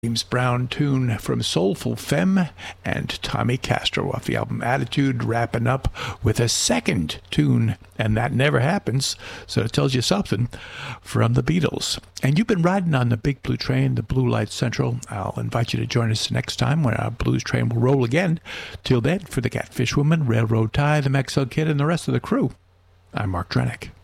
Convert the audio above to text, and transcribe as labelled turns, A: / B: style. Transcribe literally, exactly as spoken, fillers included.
A: James Brown tune from Soulful Femme and Tommy Castro off the album Attitude, wrapping up with a second tune, and that never happens, so it tells you something, from the Beatles. And you've been riding on the Big Blue Train, the Blue Light Central. I'll invite you to join us next time when our blues train will roll again. Till then, for the Catfish Woman, Railroad Tie, the Maxwell Kid, and the rest of the crew, I'm Mark Drenick.